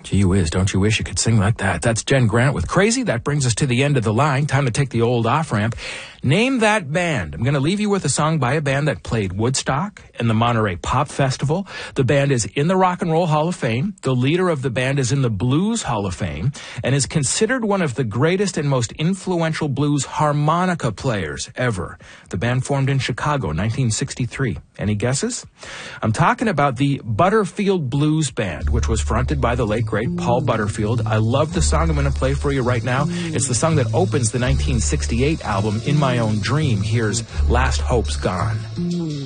Gee whiz, don't you wish you could sing like that? That's Jen Grant with Crazy. That brings us to the end of the line. Time to take the old off-ramp. Name that band. I'm going to leave you with a song by a band that played Woodstock and the Monterey Pop Festival. The band is in the Rock and Roll Hall of Fame. The leader of the band is in the Blues Hall of Fame and is considered one of the greatest and most influential blues harmonica players ever. The band formed in Chicago, 1963. Any guesses? I'm talking about the Butterfield Blues Band, which was fronted by the late, great Paul Butterfield. I love the song I'm going to play for you right now. It's the song that opens the 1968 album, In My Own Dream. Here's Last Hope's Gone.